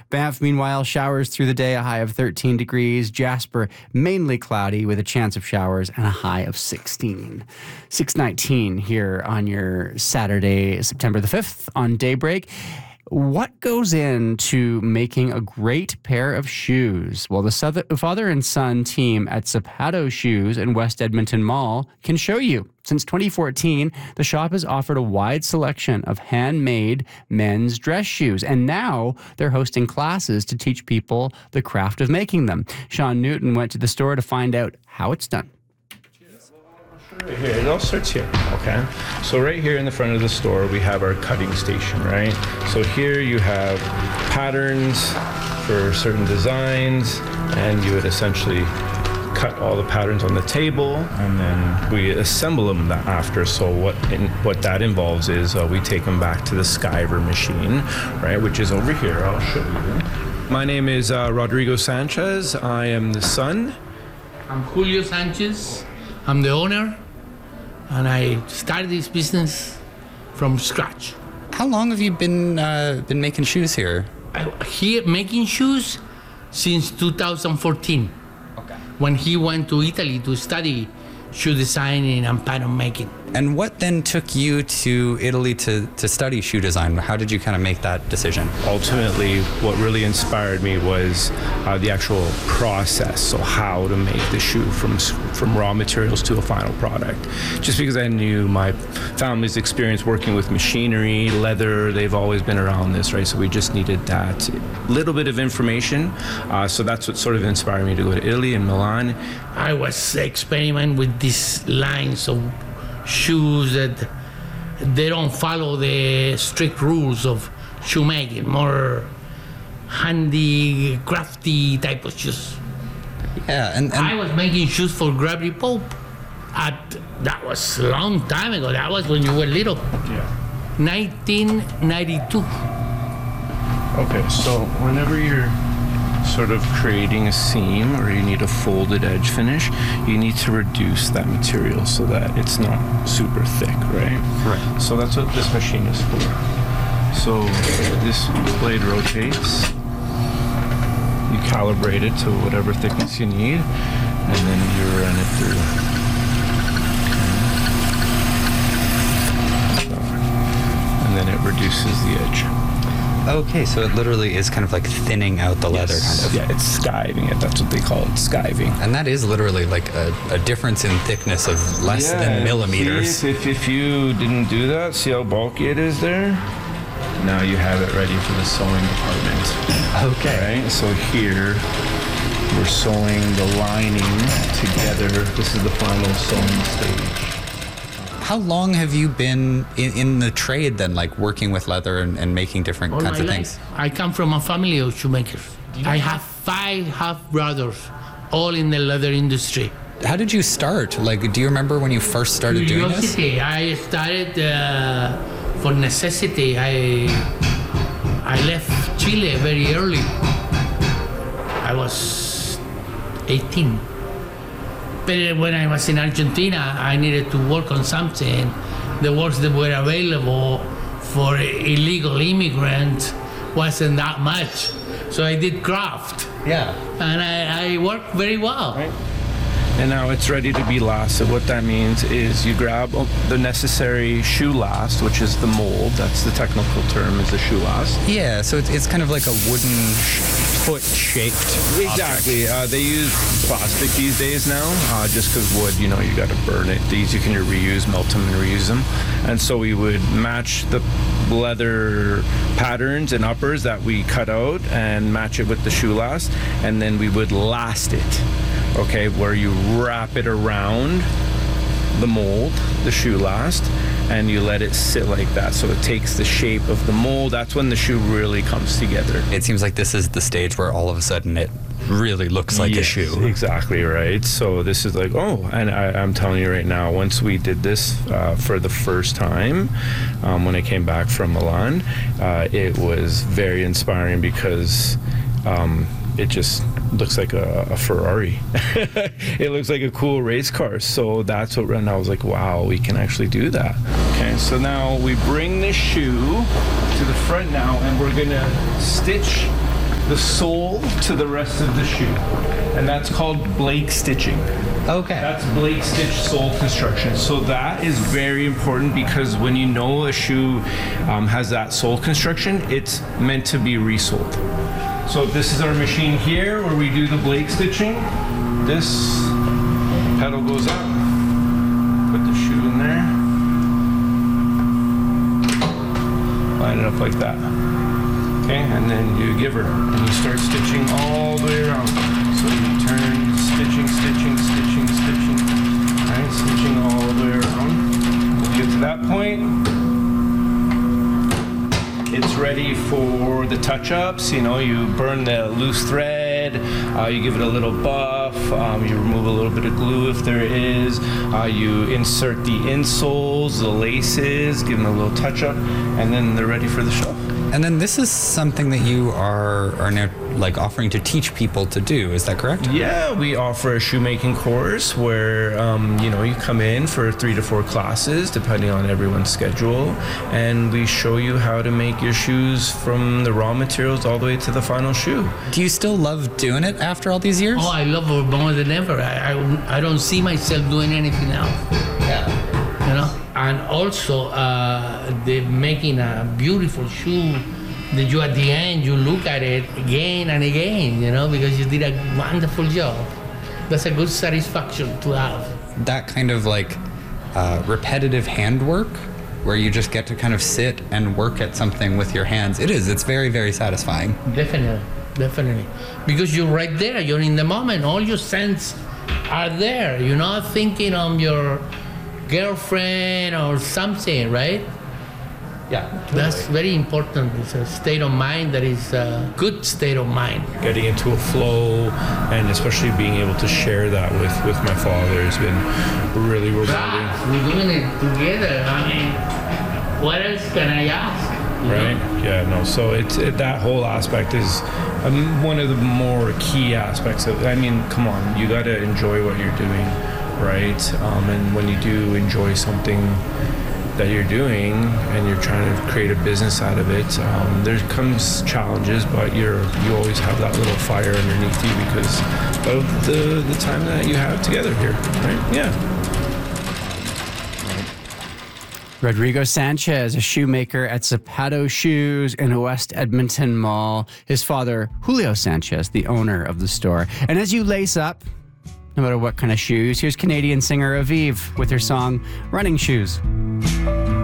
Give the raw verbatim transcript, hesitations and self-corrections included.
Banff, meanwhile, showers through the day, a high of thirteen degrees. Jasper, mainly cloudy with a chance of showers and a high of sixteen. six nineteen here on your Saturday, September the fifth on Daybreak. What goes into making a great pair of shoes? Well, the father and son team at Zapato Shoes in West Edmonton Mall can show you. Since twenty fourteen, the shop has offered a wide selection of handmade men's dress shoes, and now they're hosting classes to teach people the craft of making them. Sean Newton went to the store to find out how it's done. Right here, it all starts here, okay? So right here in the front of the store, we have our cutting station, right? So here you have patterns for certain designs, and you would essentially cut all the patterns on the table, and then we assemble them after. So what in, what that involves is uh, we take them back to the Skyver machine, right, which is over here. I'll show you. My name is uh, Rodrigo Sanchez. I am the son. I'm Julio Sanchez. I'm the owner, and I started this business from scratch. How long have you been uh, been making shoes here? I, here making shoes since two thousand fourteen. Okay. When he went to Italy to study shoe designing and pattern making. And what then took you to Italy to, to study shoe design? How did you kind of make that decision? Ultimately, what really inspired me was uh, the actual process, so how to make the shoe from from raw materials to a final product. Just because I knew my family's experience working with machinery, leather, they've always been around this, right? So we just needed that little bit of information. Uh, so that's what sort of inspired me to go to Italy and Milan. I was experimenting with these lines of shoes that they don't follow the strict rules of shoemaking, more handy, crafty type of shoes. Yeah, and, and I was making shoes for Gravity Pope. At, that was a long time ago. That was when you were little. Yeah. nineteen ninety-two. Okay, so whenever you're sort of creating a seam or you need a folded edge finish, you need to reduce that material so that it's not super thick, right? Right. So that's what this machine is for. So this blade rotates, you calibrate it to whatever thickness you need, and then you run it through. Okay. And then it reduces the edge. Okay, so it literally is kind of like thinning out the leather, Yes. kind of. Yeah, it's skiving it. That's what they call it, skiving. And that is literally like a, a difference in thickness of less than millimeters. See, if, if you didn't do that, see how bulky it is there? Now you have it ready for the sewing department. Okay. Right? So here, we're sewing the lining together. This is the final sewing stage. How long have you been in, in the trade then, like working with leather and, and making different All kinds my of life. things? I come from a family of shoemakers. I have five half brothers, all in the leather industry. How did you start? Like, do you remember when you first started doing this? Curiosity. I started uh, for necessity. I I left Chile very early. I was eighteen. But when I was in Argentina, I needed to work on something. The works that were available for illegal immigrants wasn't that much. So I did craft. Yeah. And I, I worked very well. Right. And now it's ready to be lasted. What that means is you grab the necessary shoe last, which is the mold. That's the technical term, is the shoe last. Yeah, so it's, it's kind of like a wooden foot-shaped Exactly. Uh, they use plastic these days now, uh, just because wood, you know, you got to burn it. These you can reuse, melt them, and reuse them. And so we would match the leather patterns and uppers that we cut out and match it with the shoe last, and then we would last it. Okay, where you wrap it around the mold, the shoe last, and you let it sit like that. So it takes the shape of the mold. That's when the shoe really comes together. It seems like this is the stage where all of a sudden it really looks like Yes, a shoe. Exactly right. So this is like, oh, and I, I'm telling you right now, once we did this uh, for the first time, um, when I came back from Milan, uh, it was very inspiring because um, it just looks like a, a Ferrari. It looks like a cool race car. So that's what, and I was like, wow, we can actually do that. Okay, so now we bring the shoe to the front now, and we're gonna stitch the sole to the rest of the shoe. And that's called Blake stitching. Okay. That's Blake stitch sole construction. So that is very important because when you know a shoe um, has that sole construction, it's meant to be resoled. So this is our machine here where we do the Blake stitching. This pedal goes up, put the shoe in there, line it up like that. Okay, and then you give her, and you start stitching all the way around. So you turn, stitching, stitching, stitching, stitching, right? Stitching all the way around. When you get to that point, it's ready for the touch-ups. You know, you burn the loose thread, uh, you give it a little buff, um, you remove a little bit of glue if there is, uh, you insert the insoles, the laces, give them a little touch-up, and then they're ready for the shelf. And then this is something that you are are now like offering to teach people to do. Is that correct? Yeah, we offer a shoemaking course where um, you know you come in for three to four classes depending on everyone's schedule, and we show you how to make your shoes from the raw materials all the way to the final shoe. Do you still love doing it after all these years? Oh, I love it more than ever. I, I, I don't see myself doing anything else. Yeah. You know, and also uh, the making a beautiful shoe that you at the end you look at it again and again, you know, because you did a wonderful job. That's a good satisfaction to have. That kind of like uh, repetitive handwork where you just get to kind of sit and work at something with your hands. It is. It's very, very satisfying. Definitely, definitely, because you're right there. You're in the moment. All your senses are there. You're not thinking on your girlfriend or something, right? Yeah, totally. That's very important. It's a state of mind that is a good state of mind. Getting into a flow, and especially being able to share that with, with my father has been really rewarding. Right. We're doing it together. I mean, what else can I ask? You Right? know? Yeah, no. So it's it, that whole aspect is um, one of the more key aspects of. I mean, come on, you got to enjoy what you're doing, right? Um, and when you do enjoy something that you're doing and you're trying to create a business out of it, um, there comes challenges, but you're you always have that little fire underneath you because of the the time that you have together here, right? Yeah. Rodrigo Sanchez, a shoemaker at Zapato Shoes in West Edmonton Mall. His father, Julio Sanchez, the owner of the store. And as you lace up, no matter what kind of shoes, here's Canadian singer Aviv with her song Running Shoes.